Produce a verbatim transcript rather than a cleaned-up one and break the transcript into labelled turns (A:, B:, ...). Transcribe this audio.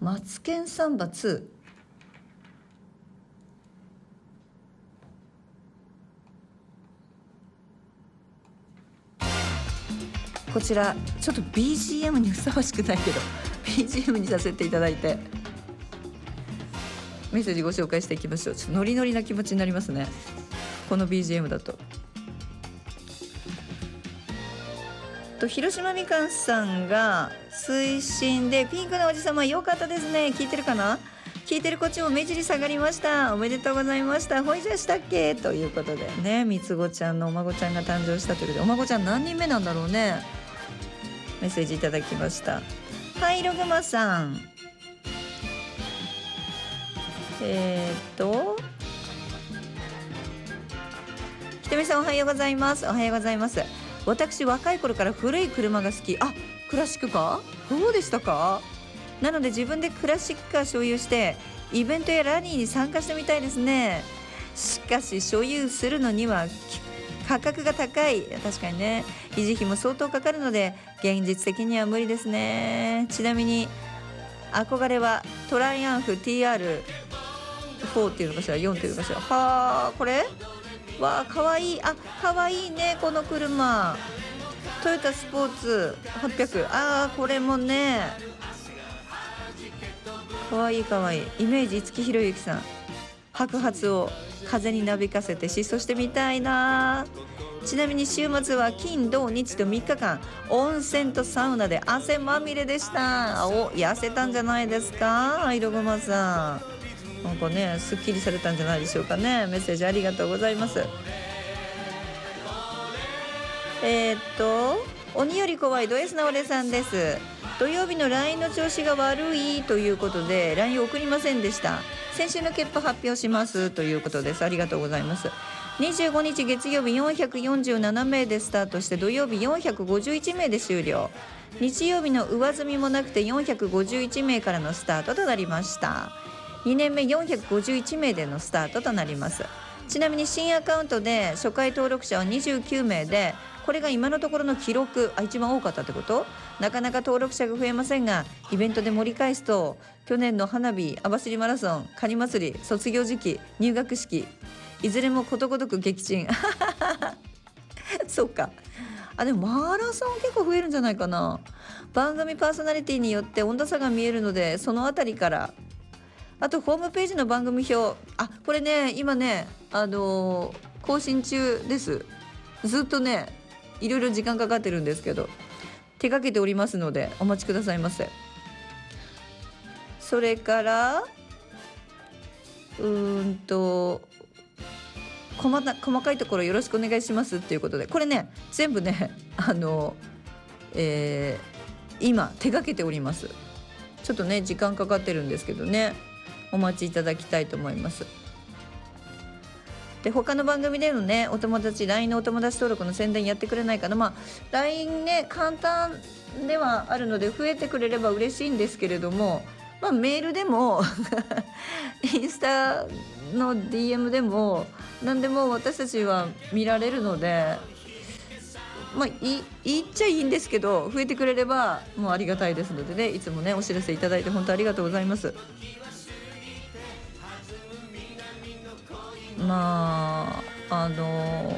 A: マツケンサンバツー、こちらちょっと ビージーエム にふさわしくないけど ビージーエム にさせていただいてメッセージご紹介していきましょう。ちょっとノリノリな気持ちになりますね、この ビージーエム だと。と広島みかんさんが推進でピンクのおじさま良かったですね。聞いてるかな。聞いてるこっちも目尻下がりました。おめでとうございました。ほいじゃしたっけということでね、みつごちゃんのお孫ちゃんが誕生したということで、お孫ちゃん何人目なんだろうね。メッセージいただきました。はい、ログマさん、えー、っとひとみさんおはようございます。おはようございます。私若い頃から古い車が好き。あ、クラシックカーどうでしたか。なので自分でクラシックカー所有してイベントやラリーに参加してみたいですね。しかし所有するのには価格が高い。確かにね、維持費も相当かかるので現実的には無理ですね。ちなみに憧れはトライアンフ ティーアールフォー っていうのかしら、よんっていうのかしら。はあ、これわあ、かわいい。あ、かわいいね、この車。トヨタスポーツはっぴゃく。あー、これもね、かわいいかわいい。イメージ五木ひろゆきさん。白髪を風になびかせて疾走してみたいな。ちなみに週末は金土日とみっかかん温泉とサウナで汗まみれでした。お、痩せたんじゃないですか、アイログマさん。なんかね、すっきりされたんじゃないでしょうかね。メッセージありがとうございます。えー、っと鬼より怖いド S なおれさんです。土曜日の ライン の調子が悪いということで ライン を送りませんでした。先週の結果発表しますということです。ありがとうございます。にじゅうごにち月曜日よんひゃくよんじゅうななめいでスタートして土曜日よんひゃくごじゅういちめいで終了。日曜日の上積みもなくてよんひゃくごじゅういちめいからのスタートとなりました。にねんめよんひゃくごじゅういちめいでのスタートとなります。ちなみに新アカウントで初回登録者はにじゅうきゅうめいで、これが今のところの記録。あ、一番多かったってこと。なかなか登録者が増えませんが、イベントで盛り返すと去年の花火、網走マラソン、カニ祭り、卒業時期、入学式、いずれもことごとく撃沈そうか。あ、でもマラソン結構増えるんじゃないかな。番組パーソナリティによって温度差が見えるので、そのあたりから。あとホームページの番組表、あ、これね、今ね、あのー、更新中です。ずっとね、いろいろ時間かかってるんですけど、手掛けておりますのでお待ちくださいませ。それからうーんと細な細かいところよろしくお願いしますっていうことで、これね、全部ね、あの、えー、今手掛けております。ちょっとね、時間かかってるんですけどね、お待ちいただきたいと思います。で、他の番組でのね、お友達 ライン のお友達登録の宣伝やってくれないかな。まあ ライン ね、簡単ではあるので増えてくれれば嬉しいんですけれども、まあ、メールでもインスタの ディーエム でも何でも私たちは見られるので、まあ、い言っちゃいいんですけど、増えてくれればもうありがたいですのでね、いつもねお知らせいただいて本当ありがとうございます。まああの